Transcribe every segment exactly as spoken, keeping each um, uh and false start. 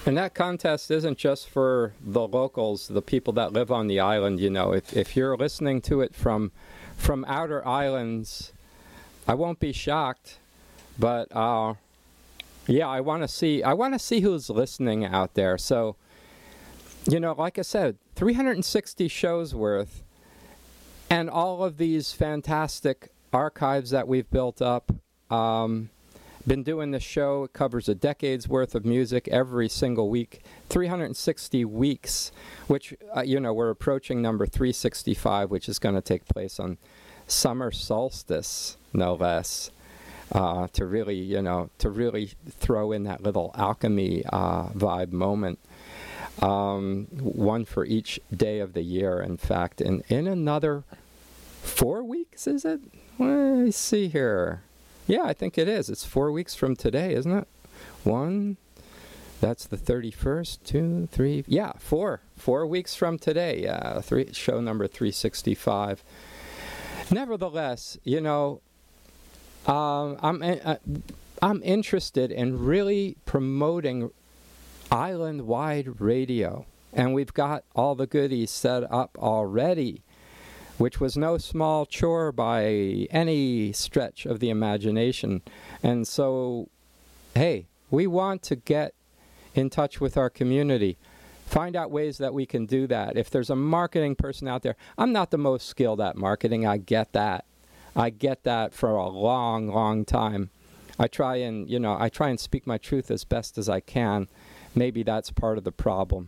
And that contest isn't just for the locals, the people that live on the island. You know, if if you're listening to it from from outer islands, I won't be shocked. But uh, yeah, I want to see. I want to see who's listening out there. So, you know, like I said, three hundred sixty shows worth, and all of these fantastic archives that we've built up. Um, been doing this show. It covers a decade's worth of music every single week. three hundred sixty weeks, which, uh, you know, we're approaching number three sixty-five, which is going to take place on summer solstice, no less. Uh, to really, you know, to really throw in that little alchemy uh, vibe moment. Um, one for each day of the year, in fact. And in another four weeks, is it? Let me see here. Yeah, I think it is. It's four weeks from today, isn't it? One, that's the thirty-first, two, three, yeah, four. Four weeks from today, yeah, three, show number three sixty-five. Nevertheless, you know, Um, I'm uh, I'm interested in really promoting island-wide radio, and we've got all the goodies set up already, which was no small chore by any stretch of the imagination. And so, hey, we want to get in touch with our community, find out ways that we can do that. If there's a marketing person out there, I'm not the most skilled at marketing, I get that. I get that for a long, long time. I try and, you know, I try and speak my truth as best as I can. Maybe that's part of the problem.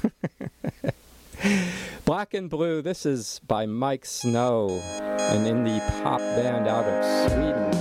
Black and Blue, this is by Mike Snow, an indie pop band out of Sweden.